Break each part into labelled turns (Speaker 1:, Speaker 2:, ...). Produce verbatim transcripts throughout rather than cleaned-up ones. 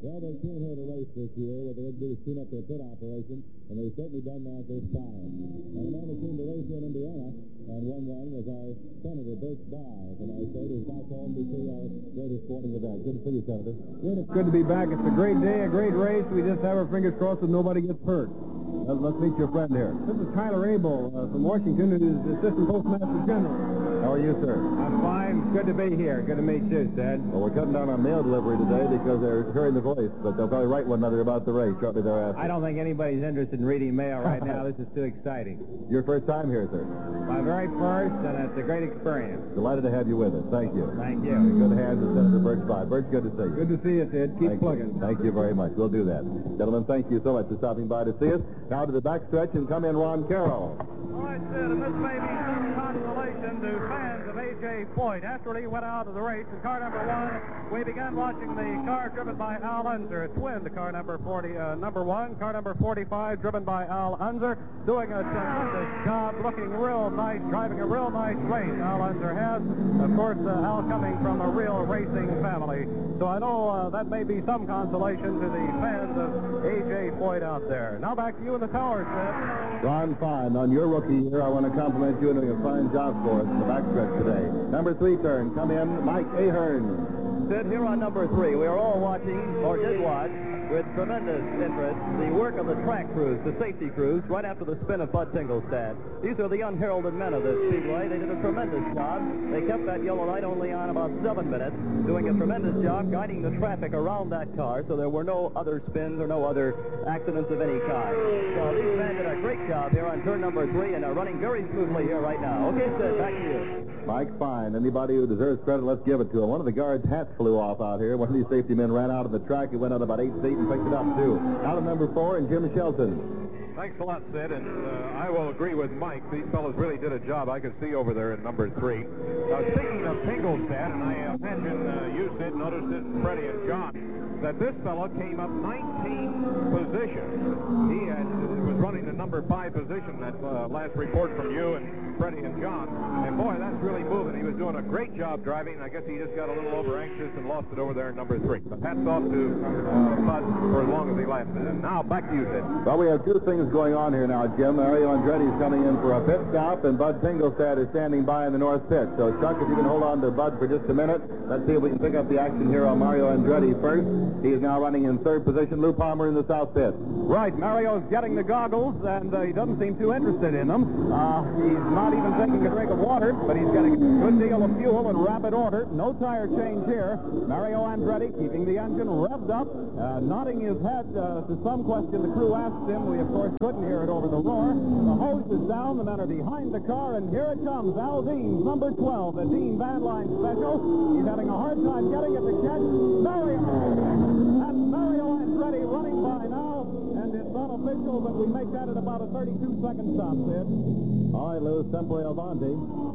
Speaker 1: Well, they came here to race this year where they would do is tune up their pit operation, and they've certainly done that this time. And the man who came to race here in Indiana and won one was our Senator Bert Biles, and I say he's back home to see our greatest sporting event. Good to see you, Senator.
Speaker 2: Good, it's good to be back. It's a great day, a great race. We just have our fingers crossed that nobody gets hurt. Let's, let's meet your friend here. This is Tyler Abel uh, from Washington, who's Assistant Postmaster General.
Speaker 1: How are you, sir?
Speaker 2: I'm fine. Good to be here. Good to meet you, Ted.
Speaker 1: Well, we're cutting down on mail delivery today because they're hearing the voice, but they'll probably write one another about the race shortly thereafter.
Speaker 2: I don't think anybody's interested in reading mail right now. This is too exciting.
Speaker 1: Your first time here, sir?
Speaker 2: My very first, and it's a great experience.
Speaker 1: Delighted to have you with us. Thank you.
Speaker 2: Thank you.
Speaker 1: Good hands with Senator Birch Biles. Birch, good to see you.
Speaker 2: Good to see you, Ted. Keep
Speaker 1: thank
Speaker 2: plugging.
Speaker 1: You. Thank you very much. We'll do that. Gentlemen, thank you so much for stopping by to see us. Now to the backstretch and come in Ron Carroll.
Speaker 3: All right, Sid, and this may be some consolation to fans of A J Foyt. After he went out of the race in car number one, we began watching the car driven by Al Unser. It's Wynn, the car number forty, uh, number one, car number forty-five, driven by Al Unser, doing a tremendous job, looking real nice, driving a real nice race. Al Unser has, of course, uh, Al coming from a real racing family. So I know uh, that may be some consolation to the fans of A J Foyt out there. Now back to you in the tower, Sid.
Speaker 1: Ron, fine. On your rookie year, I want to compliment you on doing a fine job for us in the backstretch today. Number three turn, come in, Mike Ahern.
Speaker 4: Sid, here on number three, we are all watching, or did watch, with tremendous interest, the work of the track crews, the safety crews, right after the spin of Bud Tingelstad. These are the unheralded men of this speedway. They did a tremendous job. They kept that yellow light only on about seven minutes, doing a tremendous job guiding the traffic around that car so there were no other spins or no other accidents of any kind. So these men did a great job here on turn number three and are running very smoothly here right now. Okay, Sid, back to you.
Speaker 1: Mike, fine. Anybody who deserves credit, let's give it to him. One of the guards' hats flew off out here. One of these safety men ran out of the track. He went out about eight feet and picked it up, too. Out of number four, and Jim Shelton.
Speaker 5: Thanks a lot, Sid, and uh, I will agree with Mike. These fellows really did a job. I could see over there in number three. Now, speaking of Tingelstad, and I uh, mentioned uh, you, Sid, noticed it, Freddie and John, that this fellow came up nineteen positions. He had, was running the number five position, that uh, last report from you and Freddie and John. And, boy, that's really moving. He was doing a great job driving. I guess he just got a little over-anxious and lost it over there in number three. But hats off to uh, Bud for as long as he lasted. And now, back to you, Sid.
Speaker 1: Well, we have two things going on here now, Jim. Mario Andretti's coming in for a pit stop, and Bud Tingelstad is standing by in the north pit. So, Chuck, if you can hold on to Bud for just a minute, let's see if we can pick up the action here on Mario Andretti first. He is now running in third position. Lou Palmer in the south pit.
Speaker 2: Right, Mario's getting the goggles, and uh, he doesn't seem too interested in them. Uh, he's not even taking a drink of water, but he's getting a good deal of fuel in rapid order. No tire change here. Mario Andretti keeping the engine revved up, uh, nodding his head uh, to some question the crew asked him. We, of course, couldn't hear it over the roar. The hose is down. The men are behind the car, and here it comes. Al Dean, number twelve, the Dean Van Line special. He's having a hard time getting it to catch Mario. That's Mario Andretti running by now, and it's unofficial, but we make that at about a thirty-two second stop, Sid.
Speaker 1: All right, Lou, Sempre Avanti.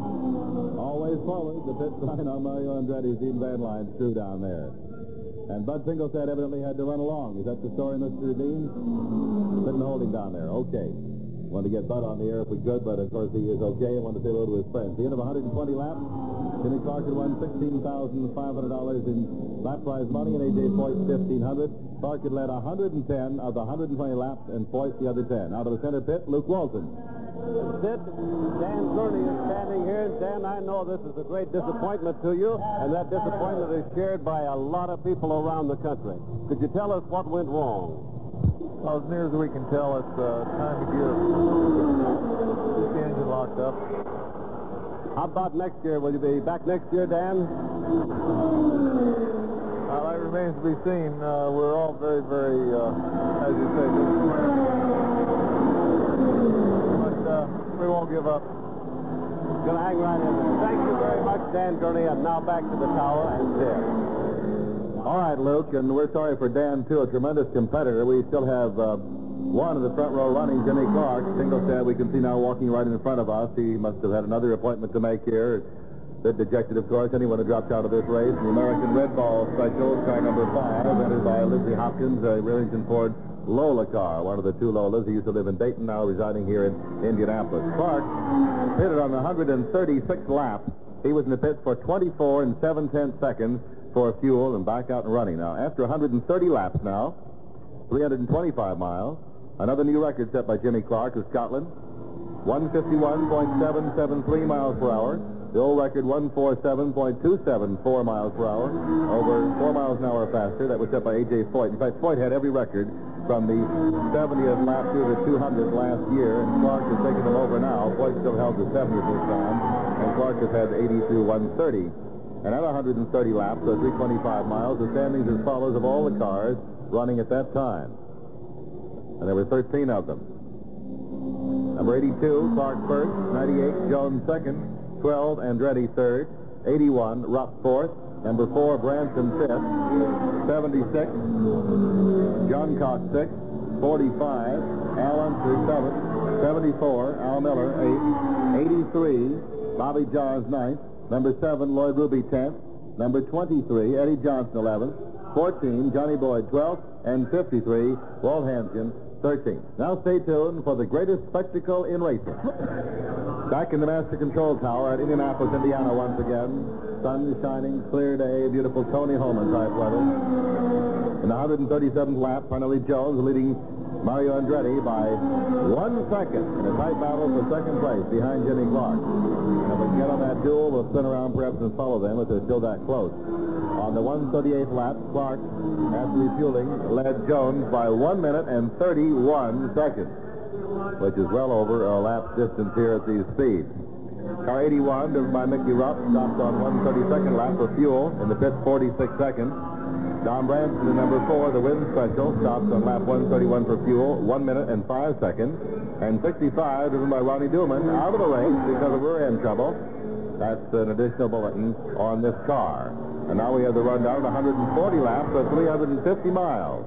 Speaker 1: Always forward. The pit sign on Mario Andretti's Dean Van Line true down there. And Bud Tingelstad evidently had to run along. Is that the story, Mister Dean? Couldn't hold him down there. Okay. Wanted to get Bud on the air if we could, but of course he is okay. I wanted to say hello to his friends. The end of one hundred twenty laps, Jimmy Clark had won sixteen thousand five hundred dollars in lap prize money, and A J Foyt fifteen hundred dollars. Clark had led one hundred ten of the one hundred twenty laps, and Foyt the other ten. Out of the center pit, Luke Walton.
Speaker 6: Sid, Dan Gurney is standing here. Dan, I know this is a great disappointment to you, and that disappointment is shared by a lot of people around the country. Could you tell us what went wrong?
Speaker 7: Well, as near as we can tell, it's uh, time to get the engine locked up.
Speaker 6: How about next year? Will you be back next year, Dan?
Speaker 7: Well, that remains to be seen. Uh, we're all very, very, uh, as you say, disappointed. But uh, we won't give up.
Speaker 6: Gonna hang right in there. Thank you very much, Dan Gurney, and now back to the tower and Sid.
Speaker 1: All right, Luke, and we're sorry for Dan, too, a tremendous competitor. We still have uh, one in the front row running, Jimmy Clark. Tingelstad, we can see now walking right in front of us. He must have had another appointment to make here. A bit dejected, of course, anyone who dropped out of this race. The American Red Ball Special, car number five, entered by Lizzie Hopkins, a Remington Ford Lola car, one of the two Lolas. He used to live in Dayton, now residing here in Indianapolis. Clark pitted on the one hundred thirty-sixth lap. He was in the pits for twenty-four and seven tenths seconds. for fuel and back out and running. Now, after one hundred thirty laps now, three hundred twenty-five miles, another new record set by Jimmy Clark of Scotland, one fifty-one point seven seven three miles per hour. The old record, one forty-seven point two seven four miles per hour, over four miles an hour faster. That was set by A J Foyt. In fact, Foyt had every record from the seventieth lap to the two hundredth last year, and Clark has taken them over now. Foyt still held the seventieth this time, and Clark has had eighty through one thirty. And at one hundred thirty laps, so three hundred twenty-five miles, the standings as follows of all the cars running at that time. And there were thirteen of them. Number eighty-two, Clark first, ninety-eight, Jones second, twelve, Andretti third, eighty-one, Rupp fourth, number four, Branson fifth, seventy-six, John Cox sixth, forty-five, Al Unser seventh, seventy-four, Al Miller eighth, eighty-three, Bobby Johns ninth, number seven, Lloyd Ruby tenth, number twenty-three, Eddie Johnson eleventh, fourteen, Johnny Boyd twelfth, and fifty-three, Walt Hampton thirteenth. Now stay tuned for the greatest spectacle in racing. Back in the Master Control Tower at Indianapolis, Indiana once again. Sun shining, clear day, beautiful Tony Holman type weather. In the one hundred thirty-seventh lap, Parnelli Jones leading Mario Andretti by one second in a tight battle for second place behind Jimmy Clark. And if we get on that duel, we'll spin around perhaps and follow them if they're still that close. On the one thirty-eighth lap, Clark, after refueling, led Jones by one minute and thirty-one seconds, which is well over a lap's distance here at these speeds. Car eighty-one, driven by Mickey Rupp, stopped on one thirty-second lap for fuel in the pit forty-six seconds. Don Branson, the number four, the Win Special, stops on lap one thirty-one for fuel, one minute and five seconds. And sixty-five, driven by Ronnie Duman, out of the race because of rear end trouble. That's an additional bulletin on this car. And now we have the rundown of one hundred forty laps of three hundred fifty miles.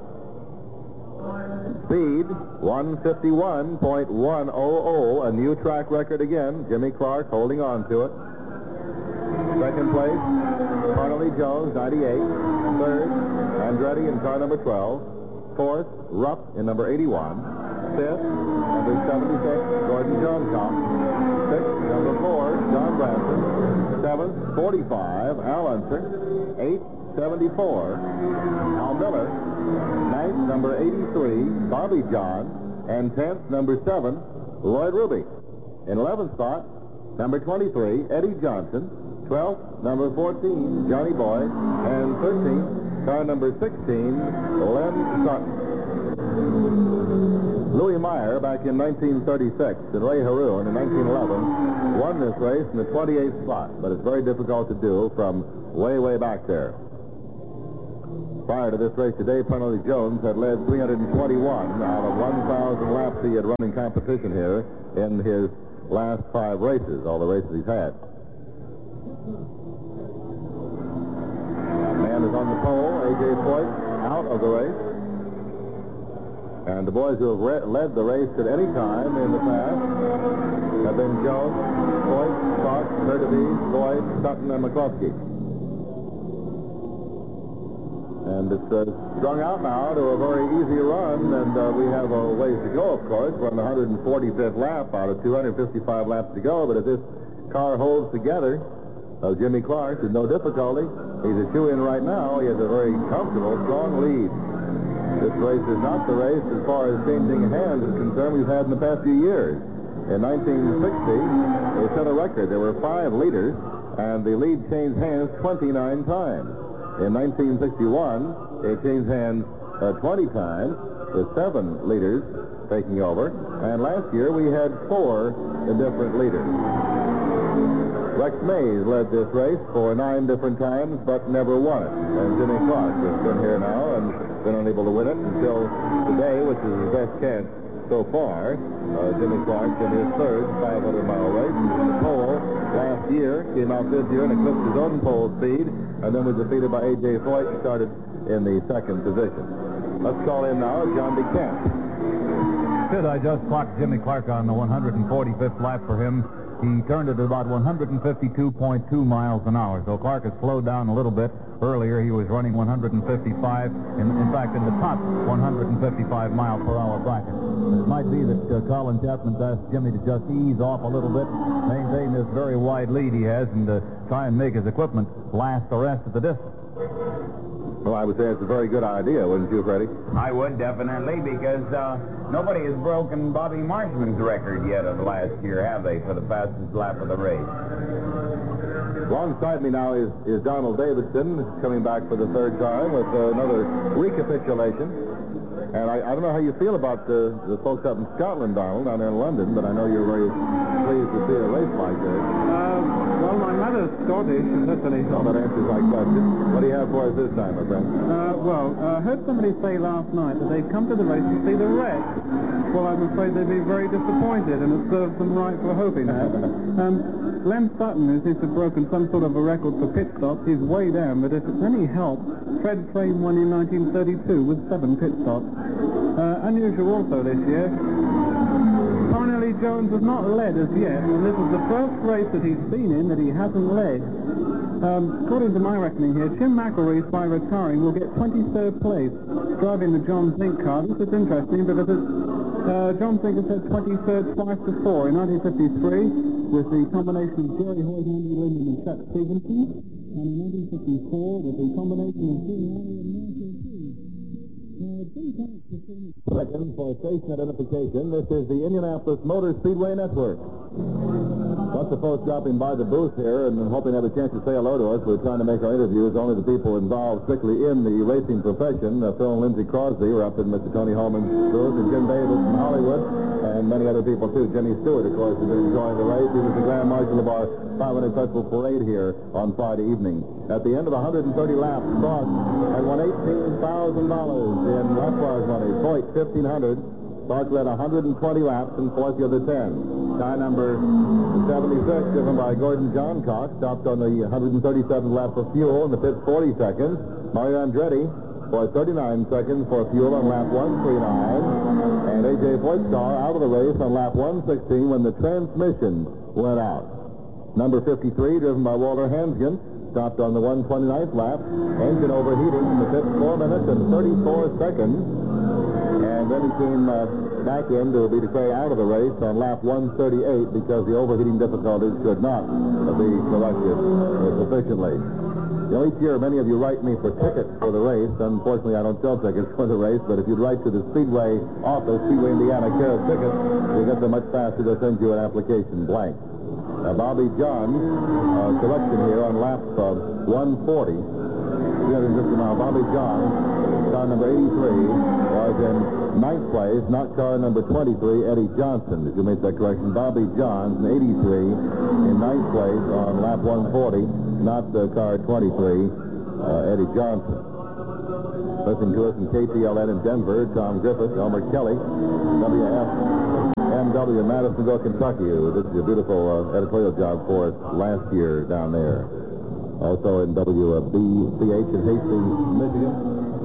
Speaker 1: Speed, one fifty-one point one oh, a new track record again. Jimmy Clark holding on to it. Second place, Parnelli Jones, ninety-eight. Third, Andretti in car number twelve. Fourth, Rupp in number eighty-one. Fifth, number seventy-six, Gordon Johncock. Sixth, number four, John Branson. Seventh, forty-five, Al Unser. Eighth, seventy-four, Al Miller. Ninth, number eighty-three, Bobby John. And tenth, number seven, Lloyd Ruby. In eleventh spot, number twenty-three, Eddie Johnson. twelfth, number fourteen, Johnny Boyd. And thirteenth, car number sixteen, Len Sutton. Louis Meyer, back in nineteen thirty-six, and Ray Haroon in nineteen eleven, won this race in the twenty-eighth spot, but it's very difficult to do from way, way back there. Prior to this race today, Parnelli Jones had led three hundred twenty-one out of one thousand laps he had run in competition here in his last five races, all the races he's had. That man is on the pole, A J Foyt, out of the race. And the boys who have re- led the race at any time in the past have been Jones, Foyt, Clark, Hurtubise, Boyd, Sutton, and McCluskey. And it's uh, strung out now to a very easy run, and uh, we have a ways to go, of course. We're on the one hundred forty-fifth lap out of two hundred fifty-five laps to go, but if this car holds together, uh, Jimmy Clark, with no difficulty, he's a shoe-in right now. He has a very comfortable, strong lead. This race is not the race as far as changing hands is concerned we've had in the past few years. In nineteen sixty, they set a record. There were five leaders, and the lead changed hands twenty-nine times. In nineteen sixty-one, they changed hands uh, twenty times, with seven leaders taking over. And last year, we had four different leaders. Rex Mays led this race for nine different times, but never won it. And Jimmy Clark has been here now and been unable to win it until today, which is his best chance so far. Uh, Jimmy Clark in his third five hundred mile race. The pole last year came out this year and eclipsed his own pole speed, and then was defeated by A J Foyt and started in the second position. Let's call in now John DeCamp.
Speaker 2: Did I just clocked Jimmy Clark on the one hundred forty-fifth lap for him? He turned it at about one hundred fifty-two point two miles an hour. So Clark has slowed down a little bit. Earlier, he was running one hundred fifty-five, in, in fact, in the top one hundred fifty-five mile per hour bracket. It might be that uh, Colin Chapman's asked Jimmy to just ease off a little bit, maintain this very wide lead he has, and uh, try and make his equipment last the rest of the distance.
Speaker 1: Well, I would say it's a very good idea, wouldn't you, Freddie?
Speaker 8: I would, definitely, because uh, nobody has broken Bobby Marshman's record yet of last year, have they, for the fastest lap of the race?
Speaker 1: Alongside me now is, is Donald Davidson, coming back for the third time with uh, another recapitulation. And I, I don't know how you feel about the, the folks up in Scotland, Donald, down there in London, but I know you're very pleased to see a race like this.
Speaker 3: Uh, well, my mother's Scottish, if that's any
Speaker 1: Well,
Speaker 3: help.
Speaker 1: that answers my question. What do you have for us this time, my friend?
Speaker 3: Uh, well, I uh, heard somebody say last night that they'd come to the race to see the wreck. Well, I'm afraid they'd be very disappointed, and it serves them right for hoping that. um, Len Sutton, who seems to have broken some sort of a record for pit stops, he's way down, but if it's any help, Fred Frame won in nineteen thirty-two with seven pit stops. Uh, unusual also this year. Cornelly Jones has not led as yet, and this is the first race that he's been in that he hasn't led. Um, according to my reckoning here, Jim McElreath, by retiring, will get twenty-third place, driving the John Zink car. This is interesting because it's, uh, John Zink has had twenty-third twice before, in nineteen fifty-three, with the combination of Jerry Hoyt, Andy Linden, and Chet Stevenson, and in nineteen fifty-four with the combination of Jim Riley and Marshall Hughes.
Speaker 1: Second for station identification, this is the Indianapolis Motor Speedway Network. Lots of folks dropping by the booth here and hoping to have a chance to say hello to us. We're trying to make our interviews only to people involved strictly in the racing profession. Uh, Phil and Lindsey Crosby were up in Mister Tony Holman's booth, and Jim Davis from Hollywood, and many other people too. Jimmy Stewart, of course, has been enjoying the race. He was the Grand Marshal of our five hundred Festival Parade here on Friday evening. At the end of one hundred thirty laps, Cross had won eighteen thousand dollars in Lapwaz money. Hoyt, fifteen hundred dollars. Clark led one hundred twenty laps and fourth the other ten. Tie number seventy-six, driven by Gordon Johncock, stopped on the one hundred thirty-seventh lap for fuel in the pits forty seconds. Mario Andretti for thirty-nine seconds for fuel on lap one thirty-nine. And A J Foyt's car out of the race on lap one sixteen when the transmission went out. Number fifty-three, driven by Walter Hansgen, stopped on the one twenty-ninth lap. Engine overheating in the pits four minutes and thirty-four seconds. And then he came uh, back in to be declared out of the race on lap one thirty-eight because the overheating difficulties could not uh, be corrected uh, sufficiently. You know, each year many of you write me for tickets for the race. Unfortunately, I don't sell tickets for the race, but if you'd write to the Speedway office, Speedway Indiana, care of tickets, you'll get them much faster. They'll send you an application blank. Uh, Bobby John's uh, selection here on lap uh, one forty. three hundred fifty mile. Bobby John, car number eighty-three, was in ninth place, not car number twenty-three, Eddie Johnson. If you make that correction, Bobby Johns in eighty-three, in ninth place on lap one forty, not the car twenty-three, uh, Eddie Johnson. Listening to us in K T L N in Denver, Tom Griffith, Elmer Kelly, W F M W in Madisonville, Kentucky. This is a beautiful uh, editorial job for us last year down there. Also in W B C H in Hastings, Michigan.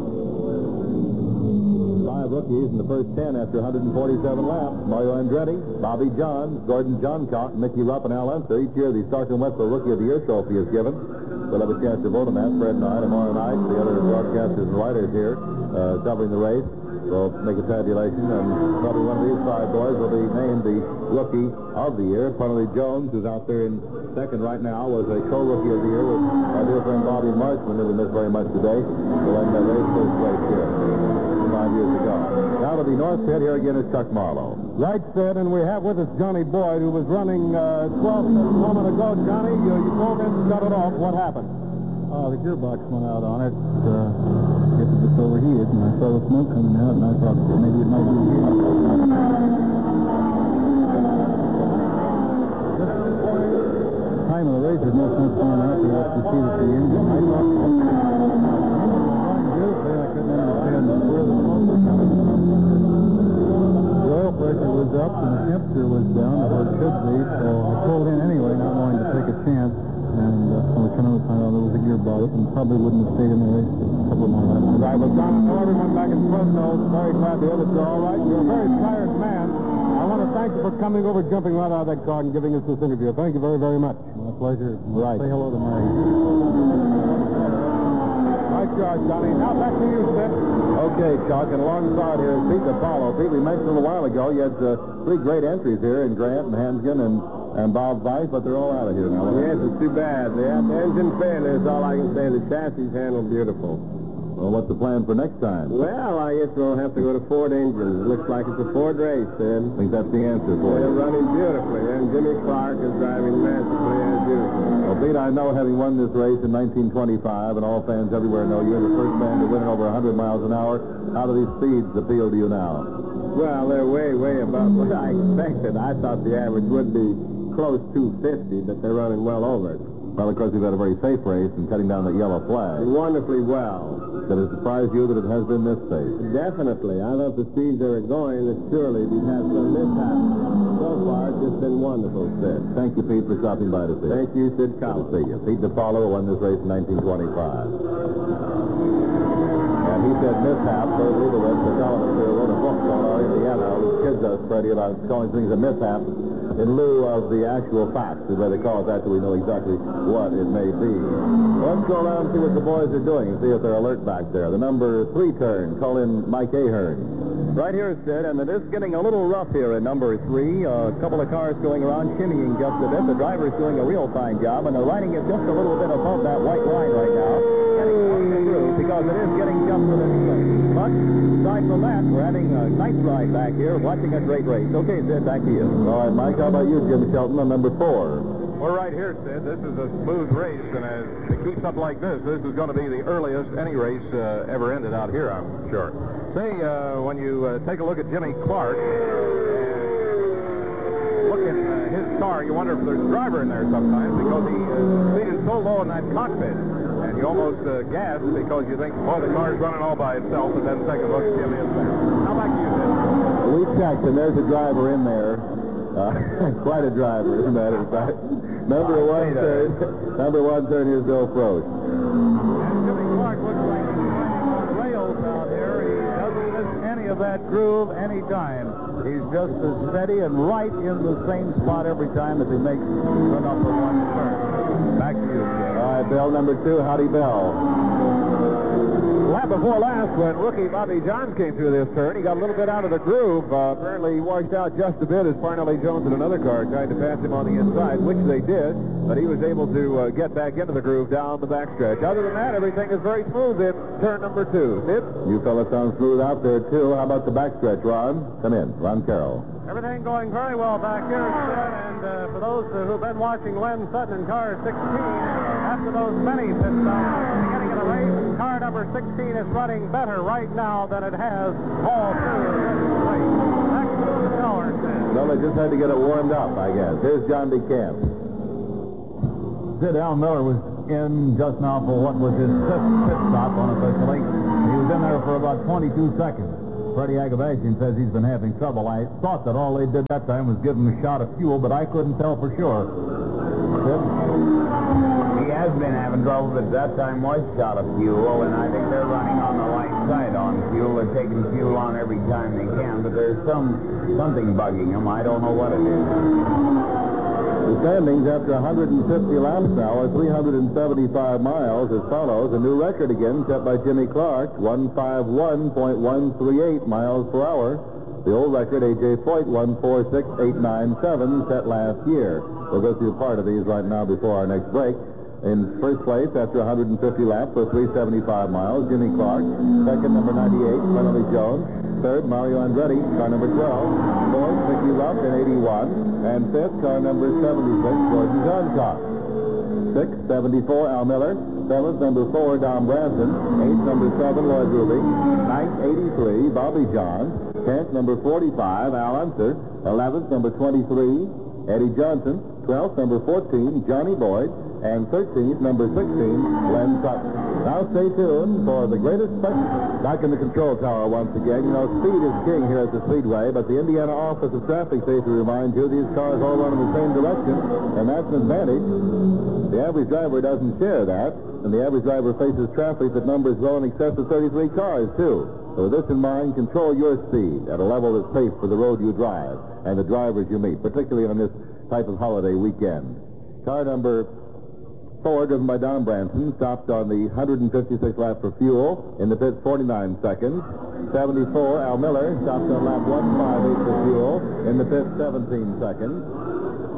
Speaker 1: Five rookies in the first ten after one hundred forty-seven laps. Mario Andretti, Bobby Johns, Gordon Johncock, Mickey Rupp, and Al Unser. Each year the Starkton Wetzel Rookie of the Year trophy is given. We'll have a chance to vote on that. Fred and I tomorrow night, the other broadcasters and writers here uh, covering the race. We'll make a tabulation, and probably one of these five boys will be named the Rookie of the Year. Funnily Jones, who's out there in second right now, was a co-Rookie of the Year with our dear friend Bobby Marshman, who we missed very much today. We'll end the race first place here five years ago. Now to the north pit, here again is Chuck Marlowe.
Speaker 6: Right, Sid, and we have with us Johnny Boyd, who was running uh, twelve minutes a moment ago. Johnny, you, you pulled in and shut it off. What happened?
Speaker 7: Oh, the gearbox went out on it. Uh, I guess it just overheated, and I saw the smoke coming out, and I thought maybe it might be here. Time of the race, there's no sense going out there to see that the engine. I thought I couldn't understand where the smoke was coming from. The oil pressure was up, and the temperature was down, where it should be, so I pulled in anyway, not wanting to take a chance. And uh, I was trying to find out there was a gearbox, and probably wouldn't have stayed in the race a couple more laps.
Speaker 6: Right, well, John, I know everyone back in Fresno is very glad to hear that you're all right. You're a very tired man. I want to thank you for coming over, jumping right out of that car, and giving us this interview. Thank you very, very much.
Speaker 7: My pleasure.
Speaker 6: Right.
Speaker 7: Say hello to Mary.
Speaker 6: Right, George, Johnny. Now back to you, Sid.
Speaker 1: Okay, Chuck, and alongside here is Pete DiPaolo. Pete, we mentioned a while ago you had uh, three great entries here in Grant and Hansgen and and Bob Weiss, but they're all out of here now.
Speaker 6: Yes, it's too bad. The, the engine failure is all I can say. The chassis handled beautiful.
Speaker 1: Well, what's the plan for next time?
Speaker 6: Well, I guess we'll have to go to Ford engines. It looks like it's a Ford race, Sid.
Speaker 1: I think that's the answer for
Speaker 6: They're
Speaker 1: you.
Speaker 6: running beautifully, and Jimmy Clark is driving masterfully as usual.
Speaker 1: Well, Pete, I know having won this race in nineteen twenty-five, and all fans everywhere know you're the first man to win it over one hundred miles an hour. How do these speeds appeal to you now?
Speaker 6: Well, they're way, way above what I expected. I thought the average would be close to fifty, but they're running well over it.
Speaker 1: Well, of course, we've had a very safe race in cutting down the yellow flag.
Speaker 6: Wonderfully well.
Speaker 1: Does it surprise you that it has been this safe?
Speaker 6: Definitely. I love the speeds they were going, that surely we've had some mishaps. So far, it's just been wonderful, Sid.
Speaker 1: Thank you, Pete, for stopping by to see us.
Speaker 6: Thank you, Sid
Speaker 1: Good
Speaker 6: Collins.
Speaker 1: to see you. Pete DiPaolo won this race in nineteen twenty-five. And he said mishap. Dave Leibowitz, the columnist here, wrote a book called Our Indiana, which kids us, Freddie, about calling things a mishap in lieu of the actual facts. We'd rather call it that so we know exactly what it may be. Let's go around and see what the boys are doing and see if they're alert back there. The number three turn, call in Mike Ahern.
Speaker 2: Right here, Sid, and it is getting a little rough here in number three. A couple of cars going around, shimmying just a bit. The driver's doing a real fine job, and they're riding it just a little bit above that white line right now. Getting through because it is getting just for the swing. But aside from that, we're having a nice ride back here, watching a great race. Okay, Sid, back to you.
Speaker 1: All right, Mike, how about you, Jim Shelton, on number four?
Speaker 5: We're right here, Sid. This is a smooth race, and as it keeps up like this, this is going to be the earliest any race uh, ever ended out here, I'm sure. Say, uh, when you uh, take a look at Jimmy Clark, look at uh, his car, you wonder if there's a driver in there sometimes, because he uh, seated so low in that cockpit, and you almost uh, gasp because you think, well, the car's running all by itself, and then take a look, Jimmy is there. How about you, Sid?
Speaker 1: We checked, and there's a driver in there. Uh, quite a driver, as a matter of fact. Number one turn. Number one turn, here's Bill Frost.
Speaker 3: And Jimmy Clark looks like he's running on rails out here. He doesn't miss any of that groove any time. He's just as steady and right in the same spot every time as he makes the number one turn. Back to you, Jim.
Speaker 1: All right, Bill, number two, Howdy Bell.
Speaker 5: Lap before last, when rookie Bobby Johns came through this turn, he got a little bit out of the groove. Uh, apparently he washed out just a bit as Parnelli Jones in another car tried to pass him on the inside, which they did, but he was able to uh, get back into the groove down the backstretch. Other than that, everything is very smooth in turn number two. Sid?
Speaker 1: You fellas sound smooth out there, too. How about the backstretch, Ron? Come in, Ron Carroll.
Speaker 3: Everything going very well back here, Sid, and uh, for those uh, who've been watching Len Sutton in car sixteen, after those many pit stops at the beginning of the race, car number sixteen is running better right now than it has all through the race. Back to the tower, Sid.
Speaker 1: Well, they just had to get it warmed up, I guess. Here's John DeCamp.
Speaker 7: Sid, Al Miller was in just now for what was his fifth pit stop unofficially. He was in there for about twenty-two seconds. Freddie Agabashian says he's been having trouble. I thought that all they did that time was give him a shot of fuel, but I couldn't tell for sure. Sid?
Speaker 8: He has been having trouble, but that time was shot of fuel, and I think they're running on the light side on fuel. They're taking fuel on every time they can, but there's some something bugging them. I don't know what it is.
Speaker 1: The standings after one hundred fifty laps now are three hundred seventy-five miles as follows. A new record again set by Jimmy Clark, one fifty-one point one three eight miles per hour. The old record, A J Foyt, one forty-six point eight nine seven, set last year. We'll go through part of these right now before our next break. In first place after one hundred fifty laps for three hundred seventy-five miles, Jimmy Clark. Second, number ninety-eight, Parnelli Jones. Third, Mario Andretti, car number twelve. Fourth, Mickey Ruff in eighty-one. And fifth, car number seventy-six, Gordon Johncock. Sixth, seventy-four, Al Miller. Seventh, number four, Don Branson. Eighth, number seven, Lloyd Ruby. Ninth, eighty-three, Bobby Johns. Tenth, number forty-five, Al Unser. Eleventh, number twenty-three, Eddie Johnson. Twelfth, number fourteen, Johnny Boyd. And thirteenth, number sixteen, Len Sutton. Now stay tuned for the greatest spectacle. Back in the control tower once again. You know, speed is king here at the Speedway, but the Indiana Office of Traffic Safety reminds you these cars all run in the same direction, and that's an advantage. The average driver doesn't share that, and the average driver faces traffic that numbers well in excess of thirty-three cars, too. So with this in mind, control your speed at a level that's safe for the road you drive and the drivers you meet, particularly on this type of holiday weekend. Car number four, driven by Don Branson, stopped on the one hundred fifty-sixth lap for fuel. In the pits, forty-nine seconds. seventy-four, Al Miller, stopped on lap one fifty-eight for fuel. In the pits, seventeen seconds.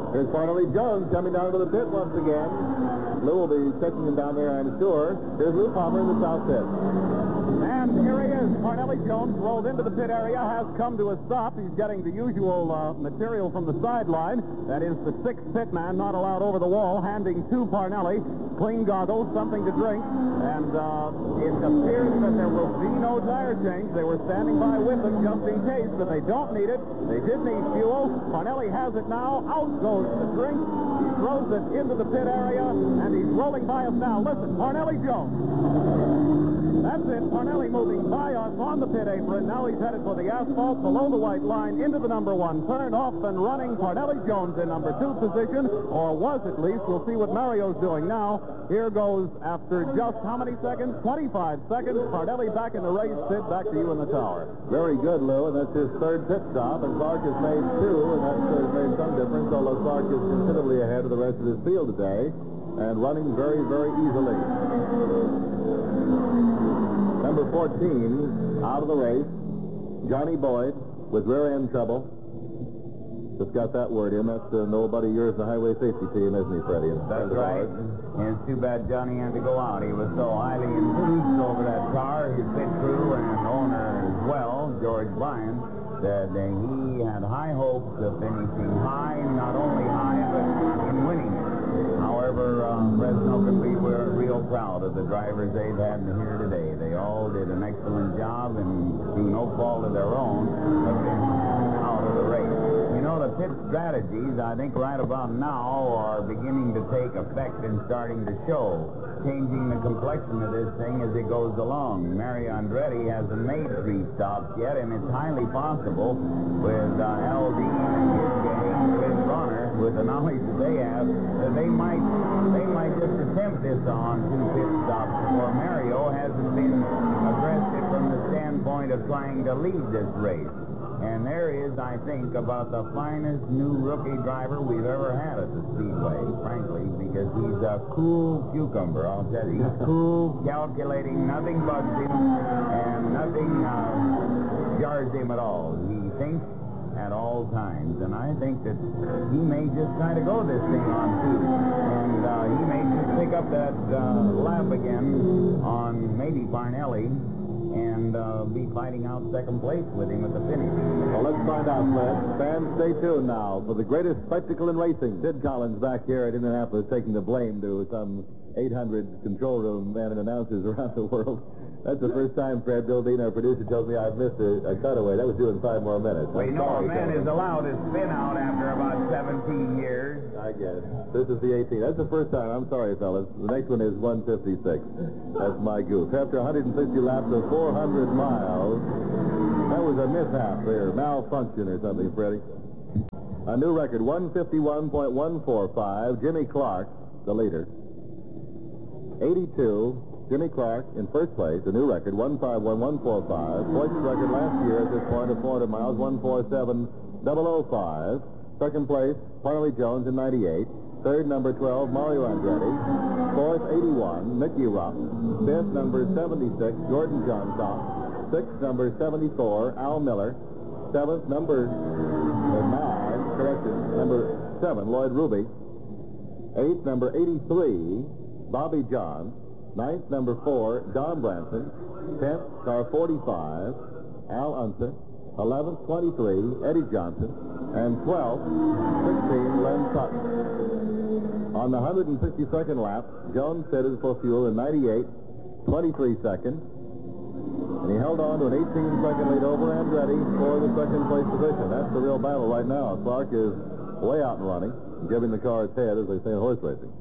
Speaker 1: Here's Parnelli Jones coming down to the pit once again. Lou will be catching him down there, I'm sure. Here's Lou Palmer in the south pit.
Speaker 2: And here he is. Parnelli Jones rolled into the pit area, has come to a stop. He's getting the usual uh, material from the sideline. That is the sixth pit man not allowed over the wall, handing to Parnelli clean goggles, something to drink, and uh, it appears that there will be no tire change. They were standing by with him just in case, but they don't need it. They did need fuel. Parnelli has it now. Out goes the drink. He throws it into the pit area, and he's rolling by us now. Listen, Parnelli Jones. That's it. Parnelli moving by us on the pit apron. Now he's headed for the asphalt below the white line into the number one turn, off and running. Parnelli Jones in number two position, or was at least. We'll see what Mario's doing now. Here goes after just how many seconds? twenty-five seconds. Parnelli back in the race. Sid, back to you in the tower.
Speaker 1: Very good, Lou, and that's his third pit stop, and Clark has made two, and that's uh, made some difference, although Clark is considerably ahead of the rest of his field today, and running very, very easily. Number fourteen, out of the race, Johnny Boyd with rear end trouble. Just got that word in. That's uh, nobody yours in the highway safety team, isn't he, Freddie?
Speaker 8: That's right. And it's too bad Johnny had to go out. He was so highly enthused over that car, his pit crew and owner as well, George Bryan, that uh, he had high hopes of finishing high, not only high, but in winning it. However, uh, Fresno can be real proud of the drivers they've had here today. They all did an excellent job, and through no fault of their own, have been out of the race. You know, the pit strategies, I think right about now, are beginning to take effect and starting to show, changing the complexion of this thing as it goes along. Mario Andretti hasn't made three stops yet, and it's highly possible with uh, Al Dean and his gang, Chris Bonner, with the knowledge that they have, that they might they might just attempt this on two pit stops before Mario hasn't been aggressive from the standpoint of trying to lead this race. And there is, I think, about the finest new rookie driver we've ever had at the Speedway, frankly, because he's a cool cucumber, I'll tell you. He's cool, calculating, nothing bugs him, and nothing uh, jars him at all. He thinks at all times, and I think that he may just try to go this thing on two, and uh, he may just pick up that uh, lap again on maybe Parnelli, and uh, be fighting out second place with him at the finish.
Speaker 1: Well, let's find out, Fred. Fans, stay tuned now for the greatest spectacle in racing. Sid Collins back here at Indianapolis taking the blame to some eight hundred control room men and announcers around the world. That's the first time, Fred, Bill Dean, our producer, tells me I've missed a, a cutaway. That was due in five more minutes.
Speaker 8: Well, you know, a man is allowed to spin out after about seventeen years.
Speaker 1: I guess. This is the eighteenth. That's the first time. I'm sorry, fellas. The next one is one fifty-six. That's my goof. After one hundred sixty laps of four hundred miles, that was a mishap there. Malfunction or something, Freddie. A new record, one fifty-one point one four five. Jimmy Clark, the leader. eighty-two. Jimmy Clark in first place, a new record, one five one one four five. Points record last year at this point of four hundred miles, one forty-seven thousand five. Second place, Parnelli Jones in ninety-eight. Third, number twelve, Mario Andretti. Fourth, eighty-one, Mickey Rupp. Fifth, number seventy-six, Gordon Johnstock. Sixth, number seventy-four, Al Miller. Seventh, number nine, corrected, number seven, Lloyd Ruby. Eighth, number eighty-three, Bobby John. Ninth, number four, Don Branson. Tenth, car forty-five, Al Unser. Eleventh, twenty-three, Eddie Johnson. And twelfth, sixteen, Len Sutton. On the one hundred sixty-second lap, Jones fitted for fuel in ninety-eight, twenty-three seconds. And he held on to an eighteen second lead over Andretti for the second place position. That's the real battle right now. Clark is way out and running, giving the car its head, as they say in horse racing.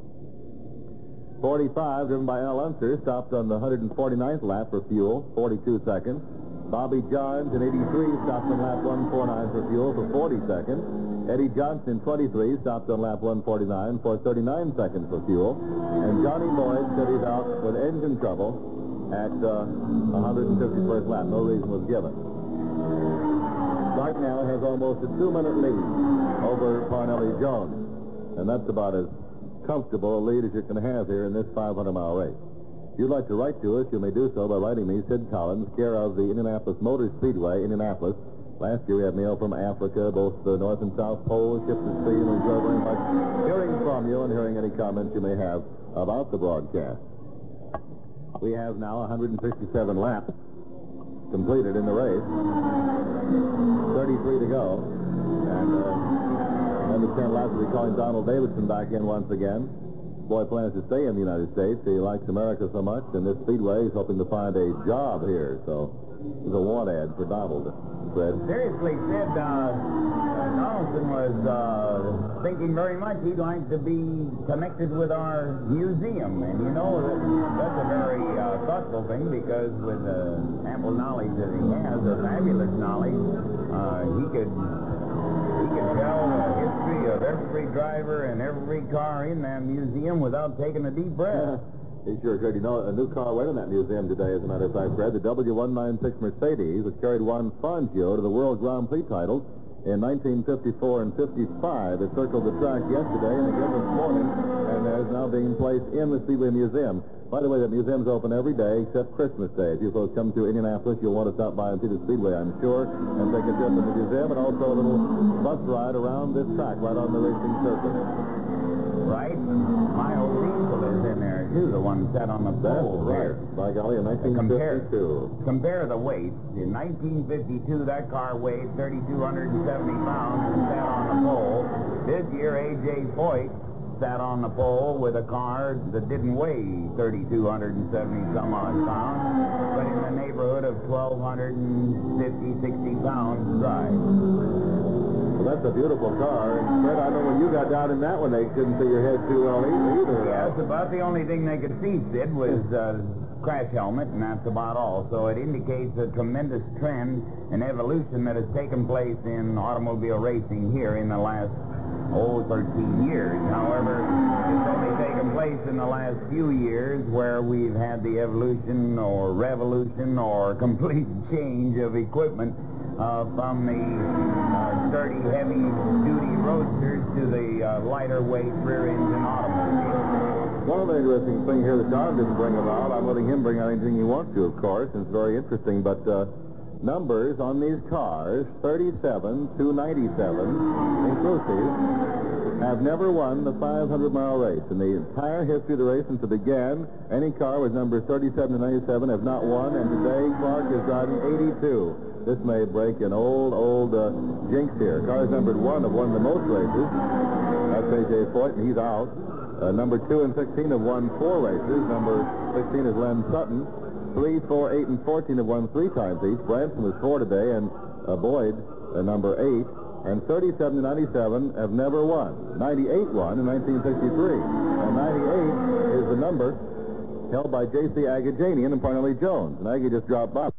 Speaker 1: forty-five, driven by Al Unser, stopped on the one hundred forty-ninth lap for fuel, forty-two seconds. Bobby Johns in eighty-three stopped on lap one forty-nine for fuel for forty seconds. Eddie Johnson in twenty-three stopped on lap one forty-nine for thirty-nine seconds for fuel. And Johnny Boyd said he's out with engine trouble at uh, one hundred fifty-first lap. No reason was given. Clark now has almost a two-minute lead over Parnelli Jones. And that's about as comfortable a lead as you can have here in this five hundred mile race. If you'd like to write to us, you may do so by writing me, Sid Collins, care of the Indianapolis Motor Speedway, Indianapolis, Last year we had mail from Africa, both the North and South Poles, shipped to sea, and we enjoy very much hearing from you and hearing any comments you may have about the broadcast. We have now one hundred sixty-seven laps completed in the race. thirty-three to go. And uh, number ten laps will be calling Donald Davidson back in once again. Boy plans to stay in the United States. He likes America so much, and this speedway he's hoping to find a job here. So there's a want ad for Donald. Fred.
Speaker 8: Seriously, Sid, uh, Donaldson was uh, thinking very much he'd like to be connected with our museum. And you know, that, that's a very uh, thoughtful thing, because with the uh, ample knowledge that he has, or fabulous knowledge, uh, he could he could tell the history of every driver and every car in that museum without taking a deep breath.
Speaker 1: He sure could. You know, a new car went in that museum today, as a matter of fact, Fred. The W one ninety-six Mercedes, which carried Juan Fangio to the World Grand Prix title in nineteen fifty-four and fifty-five. It circled the track yesterday and again this morning, and is now being placed in the Speedway Museum. By the way, the museum's open every day except Christmas Day. If you folks come to Indianapolis, you'll want to stop by and see the Speedway, I'm sure, and take a trip in the museum, and also a little bus ride around this track right on the racing circuit.
Speaker 8: Right? My old diesel is in there, too, the one set on the pole there.
Speaker 1: By golly, in nineteen fifty-two.
Speaker 8: Compare, compare the weights. In nineteen fifty-two, that car weighed three thousand two hundred seventy pounds and sat on the pole. This year, A J Foyt sat on the pole with a car that didn't weigh three thousand two hundred seventy some odd pounds, but in the neighborhood of one thousand two hundred fifty, sixty pounds dry.
Speaker 1: Well, that's a beautiful car. And Fred, I know when you got down in that one, they couldn't see your head too well either.
Speaker 8: Yeah, that's about the only thing they could see, Sid, was uh, crash helmet, and that's about all. So it indicates a tremendous trend and evolution that has taken place in automobile racing here in the last, oh, thirteen years. However, it's only taken place in the last few years where we've had the evolution or revolution or complete change of equipment uh, from the uh, sturdy, heavy-duty roadsters to the uh, lighter-weight rear-engine automobiles.
Speaker 1: One other interesting thing here that Don didn't bring about, I'm letting him bring out anything he wants to, of course, and it's very interesting, but uh, numbers on these cars, thirty-seven to ninety-seven, inclusive, have never won the five hundred mile race. In the entire history of the race since it began, any car with numbers thirty-seven to ninety-seven have not won, and today Clark is driving eighty-two. This may break an old, old uh, jinx here. Cars numbered one have won the most races. That's A J Foyt, and he's out. Uh, number two and sixteen have won four races. Number sixteen is Len Sutton. Three, four, eight, and fourteen have won three times each. Branson was four today, and uh, Boyd, uh, number eight. And thirty-seven to ninety-seven have never won. ninety-eight won in nineteen sixty-three. And ninety-eight is the number held by J C Agajanian and Parnelli Jones. And Aggie just dropped by.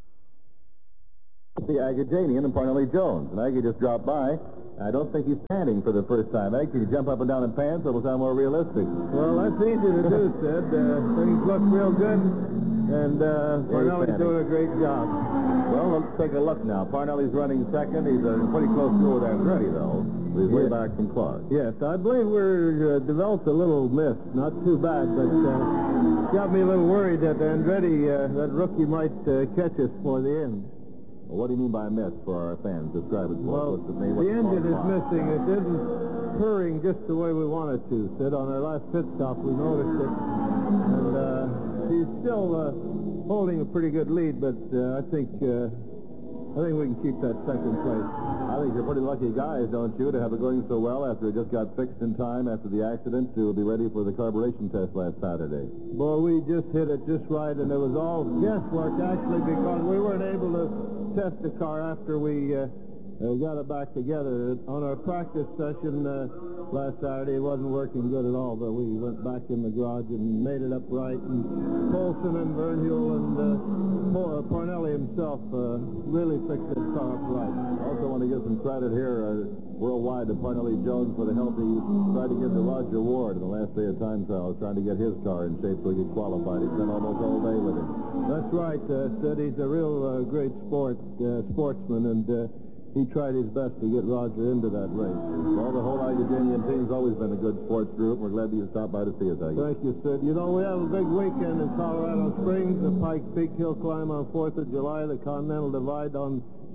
Speaker 1: J C Agajanian and Parnelli Jones. And Aggie just dropped by. I don't think he's panting for the first time. Aggie, can you jump up and down and pan so it'll sound more realistic?
Speaker 7: Well, that's easy to do, Sid. Uh, things look real good. And uh, Parnelli's doing a great job.
Speaker 1: Well, let's take a look now. Parnelli's running second. He's uh, pretty close to with Andretti, though. He's way
Speaker 7: Yes.
Speaker 1: back from Clark.
Speaker 7: Yes, I believe we're uh, developed a little miss. Not too bad, but uh, got me a little worried that Andretti, uh, that rookie, might uh, catch us for the end.
Speaker 1: Well, what do you mean by miss for our fans? Describe it for
Speaker 7: Well,
Speaker 1: us. What's the name? What's
Speaker 7: the engine is
Speaker 1: bar?
Speaker 7: missing. It isn't purring just the way we want it to. Sid, on our last pit stop, we noticed it. And uh, he's still uh, holding a pretty good lead, but uh, I think uh, I think we can keep that second place.
Speaker 1: I think you're pretty lucky guys, don't you, to have it going so well after it just got fixed in time after the accident to be ready for the carburation test last Saturday.
Speaker 7: Boy, we just hit it just right, and it was all guesswork, actually, because we weren't able to test the car after we uh, uh, got it back together. On our practice session uh, last Saturday, it wasn't working good at all, but we went back in the garage and made it up right, and Polson and Bernhill and uh, Paul, uh, Parnelli himself uh, really fixed this car up right.
Speaker 1: I also want to give some credit here uh, worldwide to Parnelli Jones for the help he tried to give to Roger Ward in the last day of time trials, trying to get his car in shape so he could qualify. He's been almost all day with him.
Speaker 7: That's right, uh, Sid. He's a real uh, great sport uh, sportsman, and uh, he tried his best to get Roger into that race.
Speaker 1: Well, the whole Agajanian team's always been a good sports group. We're glad you stopped by to see us, Aggie.
Speaker 7: Thank you, Sid. You know, we have a big weekend in Colorado Springs, the Pike Peak Hill Climb on fourth of July, the Continental Divide on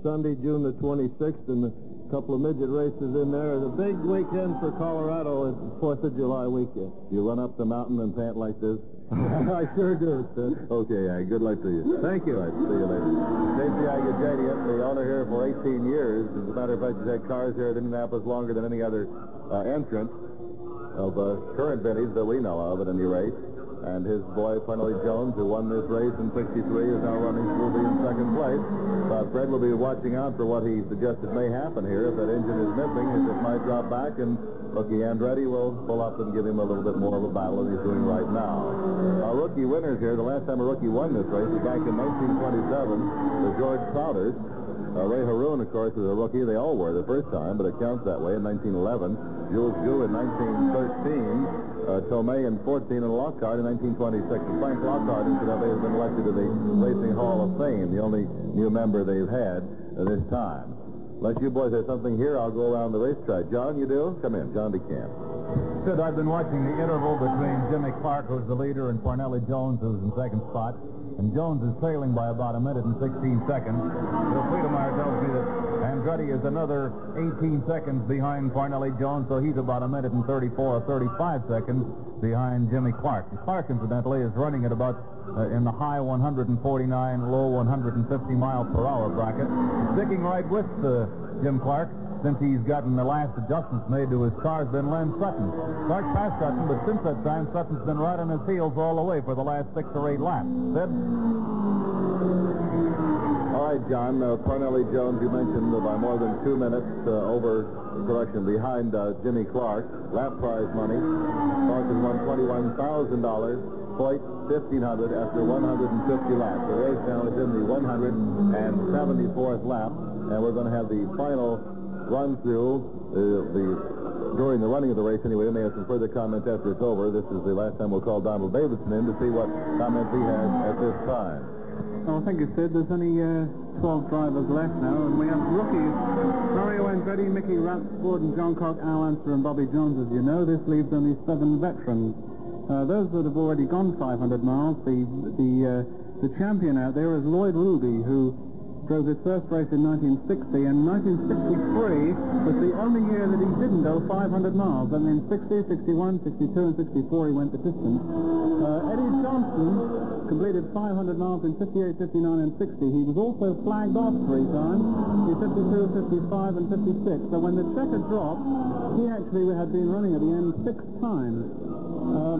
Speaker 1: Sunday, June the twenty-sixth, and a couple of midget races in there. It's a big weekend for Colorado. It's fourth of July weekend. You run up the mountain and pant like this? I sure do, Sid. Okay, uh, good luck to you. Thank you. All right, see you later. Stacy Agajanian, the owner here for eighteen years. As a matter of fact, he's had cars here at Indianapolis longer than any other uh, entrant of uh, current vintage that we know of at any rate. And his boy, Parnelli Jones, who won this race in sixty-three, is now running smoothly in second place. Uh, Fred will be watching out for what he suggested may happen here. If that engine is missing, it might drop back, and rookie Andretti will pull up and give him a little bit more of a battle than he's doing right now. Our rookie winners here, the last time a rookie won this race was back in nineteen twenty-seven, the George Souders. Uh, Ray Haroon, of course, was a rookie. They all were the first time, but it counts that way in nineteen eleven. Jules Gu in nineteen thirteen. Uh, Tomei in fourteen, and Lockhart in nineteen twenty-six. And Frank Lockhart, incidentally, has been elected to the Racing Hall of Fame, the only new member they've had uh, this time. Unless you boys have something here, I'll go around the racetrack. John, you do? Come in, John DeCamp.
Speaker 7: Sid, I've been watching the interval between Jimmy Clark, who's the leader, and Parnelli Jones, who's in second spot. And Jones is trailing by about a minute and sixteen seconds. Bill Friedemeyer tells me that Andretti is another eighteen seconds behind Parnelli Jones, so he's about a minute and thirty-four or thirty-five seconds behind Jimmy Clark. And Clark, incidentally, is running at about uh, in the high one forty-nine, low one fifty mile per hour bracket. Sticking right with uh, Jim Clark since he's gotten the last adjustments made to his car has been Len Sutton. Clark passed Sutton, but since that time, Sutton's been right on his heels all the way for the last six or eight laps. Sid?
Speaker 1: All right, John, uh, Parnelli Jones, you mentioned uh, by more than two minutes uh, over, correction, behind uh, Jimmy Clark. Lap prize money. Clark has won twenty-one thousand dollars, point fifteen hundred after one hundred fifty laps. The race now is in the one hundred seventy-fourth lap, and we're going to have the final run through uh, the during the running of the race anyway. We may have some further comments after it's over. This is the last time we'll call Donald Davidson in to see what comments he has at this time.
Speaker 9: Oh, thank you, Sid. There's only uh, twelve drivers left now, and we have rookies Mario Andretti, Mickey Ratsford, and John Cock, Al Unser, and Bobby Jones. As you know, this leaves only seven veterans. Uh, those that have already gone five hundred miles, the the uh, the champion out there is Lloyd Ruby, who drove his first race in nineteen sixty, and nineteen sixty-three was the only year that he didn't go five hundred miles. And in sixty, sixty-one, sixty-two, and sixty-four he went the distance. Uh, Eddie Johnson completed five hundred miles in fifty-eight, fifty-nine, and sixty. He was also flagged off three times in fifty-two, fifty-five, and fifty-six. So when the checker dropped, he actually had been running at the end six times. Um,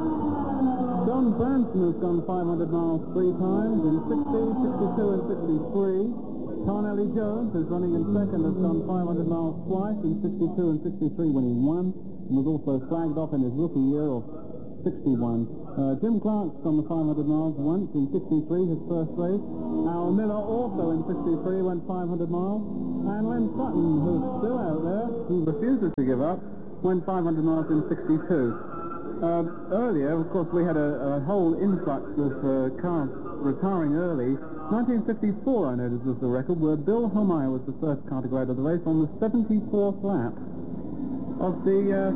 Speaker 9: John Branson has gone five hundred miles three times in sixty, sixty-two, and sixty-three. Parnelli Jones, who's running in second, has gone five hundred miles twice in sixty-two and sixty-three when he won, and was also flagged off in his rookie year of sixty-one. Uh, Jim Clark's gone the five hundred miles once in sixty-three, his first race. Al Miller also in sixty-three went five hundred miles. And Len Sutton, who's still out there, who refuses to give up, went five hundred miles in sixty-two. Uh, earlier, of course, we had a, a whole influx of uh, cars retiring early. nineteen fifty-four, I noticed, was the record, where Bill Homeyer was the first car to go out of the race on the seventy-fourth lap of the... Uh,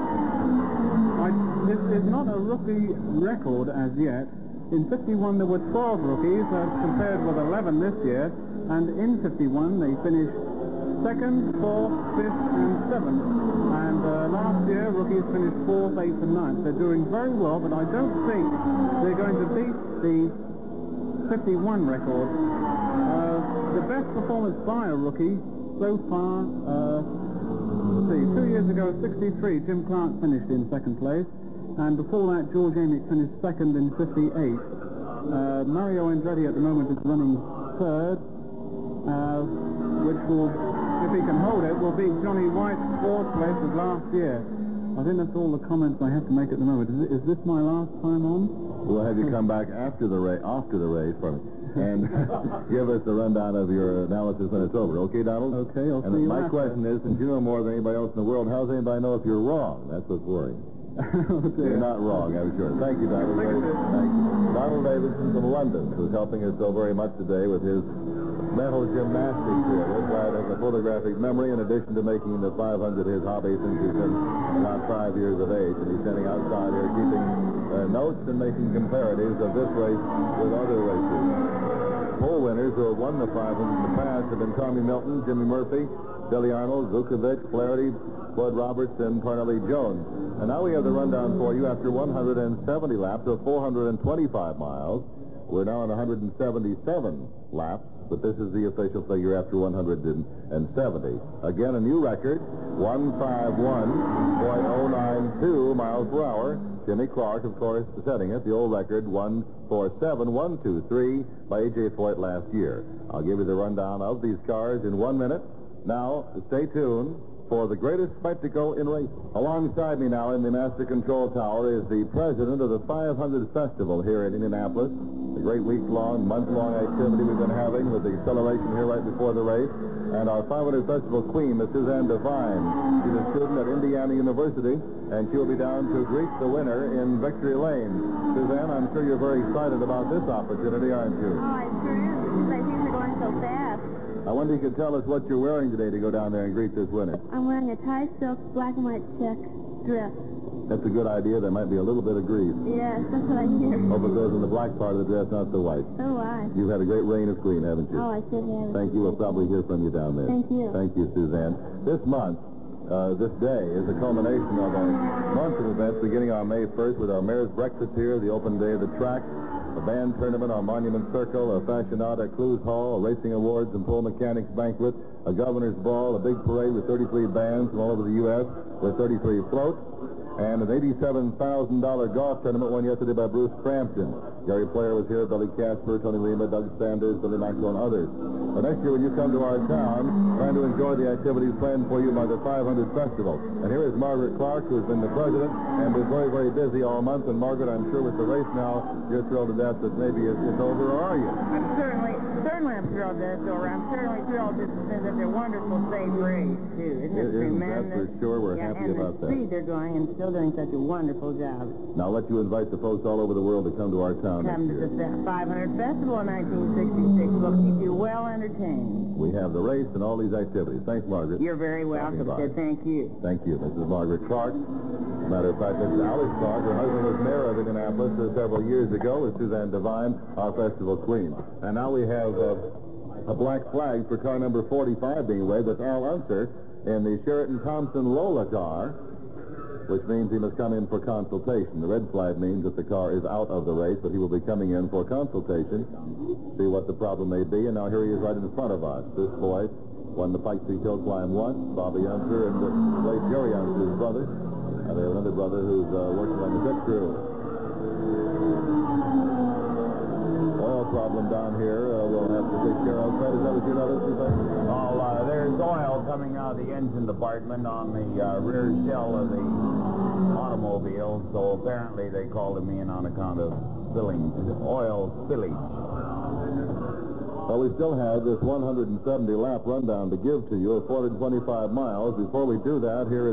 Speaker 9: I, it, it's not a rookie record as yet. In fifty-one, there were twelve rookies, as compared with eleven this year, and in fifty-one, they finished second, fourth, fifth, and seventh. And uh, last year, rookies finished fourth, eighth, and ninth. They're doing very well, but I don't think they're going to beat the fifty-one record. Uh, the best performance by a rookie so far, uh, let's see, two years ago, sixty-three, Jim Clark finished in second place. And before that, George Amick finished second in fifty-eight. Uh, Mario Andretti at the moment is running third, uh, which will, if he can hold it, will beat Johnny White's fourth place of last year. I think that's all the comments I have to make at the moment. Is, is this my last time on?
Speaker 1: We'll have you come back after the race, after the race, pardon me, and give us the rundown of your analysis when it's over. Okay, Donald?
Speaker 9: Okay, I'll
Speaker 1: and
Speaker 9: see you
Speaker 1: my
Speaker 9: after.
Speaker 1: question is, since you know more than anybody else in the world, how does anybody know if you're wrong? That's what's worrying.
Speaker 9: Okay.
Speaker 1: You're not wrong, I'm sure. Thank you, Donald.
Speaker 9: Thank you.
Speaker 1: Thank you. Donald Davidson from London, who's helping us so very much today with his mental gymnastics here. This lad has a photographic memory in addition to making the five hundred his hobby since he's been about five years of age. And he's standing outside here keeping uh, notes and making comparatives of this race with other races. Pole winners. winners who have won the five hundred in the past have been Tommy Milton, Jimmy Murphy, Billy Arnold, Vukovic, Flaherty, Bud Roberts, and Parnelli Jones. And now we have the rundown for you after one hundred seventy laps of four hundred twenty-five miles. We're now on one hundred seventy-seven laps, but this is the official figure after one hundred seventy. Again, a new record, one fifty-one point oh nine two miles per hour. Jimmy Clark, of course, setting it. The old record, one forty-seven point one two three by A J Foyt last year. I'll give you the rundown of these cars in one minute. Now, stay tuned for the greatest spectacle in racing. Alongside me now in the Master Control Tower is the president of the five hundred Festival here in Indianapolis. A great week-long, month-long activity we've been having with the acceleration here right before the race. And our five hundred Festival queen, Miss Suzanne Devine. She's a student at Indiana University, and she'll be down to greet the winner in Victory Lane. Suzanne, I'm sure you're very excited about this opportunity, aren't you?
Speaker 10: Oh, I sure am. Because I think they're going so fast.
Speaker 1: I wonder if you could tell us what you're wearing today to go down there and greet this winner.
Speaker 10: I'm wearing a tie silk black and white check dress.
Speaker 1: That's a good idea. There might be a little bit of grease.
Speaker 10: Yes, that's what I hear.
Speaker 1: Hope it goes in the black part of the dress, not the white.
Speaker 10: So I.
Speaker 1: You've had a great reign of queen, haven't you?
Speaker 10: Oh, I should have.
Speaker 1: Thank you. We'll probably hear from you down there.
Speaker 10: Thank you.
Speaker 1: Thank you, Suzanne. This month, uh, this day, is a culmination of a month of events beginning on May first with our mayor's breakfast here, the open day of the track, a band tournament on Monument Circle, a fashionata at Clues Hall, a racing awards and pole mechanics banquet, a governor's ball, a big parade with thirty-three bands from all over the U S with thirty-three floats, and an eighty-seven thousand dollar golf tournament won yesterday by Bruce Crampton. Gary Player was here, Billy Casper, Tony Lima, Doug Sanders, Billy Maxwell, and others. But next year when you come to our town, plan to enjoy the activities planned for you by the five hundred Festival. And here is Margaret Clark, who has been the president and been very, very busy all month. And Margaret, I'm sure with the race now, you're thrilled to death that maybe it's, it's over, or are you?
Speaker 11: I'm certainly, certainly I'm thrilled that it's over. I'm certainly thrilled that, that they're wonderful, safe race, too. Isn't it,
Speaker 1: it
Speaker 11: tremendous?
Speaker 1: That's for sure. We're
Speaker 11: yeah,
Speaker 1: happy about that.
Speaker 11: And the speed they're going and still doing such a wonderful job.
Speaker 1: Now, let you invite the folks all over the world to come to our town
Speaker 11: Come
Speaker 1: next
Speaker 11: to
Speaker 1: year.
Speaker 11: the five hundred Festival in nineteen sixty-six. We'll keep you well entertained.
Speaker 1: We have the race and all these activities. Thanks, Margaret.
Speaker 11: You're very welcome. Said thank you.
Speaker 1: Thank you, Missus Margaret Clark. Matter of fact, Missus Alice Clark, her husband was mayor of Indianapolis uh, several years ago, with Suzanne Devine, our festival queen. And now we have uh, a black flag for car number forty-five being waved. That's Al Unser in the Sheraton Thompson Lola car, which means he must come in for consultation. The red flag means that the car is out of the race, but he will be coming in for consultation, see what the problem may be. And now here he is right in front of us. This boy won the Pike Peak Hill Climb once, Bobby Unser and the late Jerry Unser's brother. And they have another brother who's uh, working on the pit crew. Oil problem down here uh, we'll have to take care of. Fred, is that what you noticed?
Speaker 8: Oh, uh, there's oil coming out of the engine department on the uh, rear shell of the automobile, so apparently they called him in on account of spilling, oil spillage.
Speaker 1: Well, we still have this one hundred seventy lap rundown to give to you of four hundred twenty-five miles. Before we do that, here is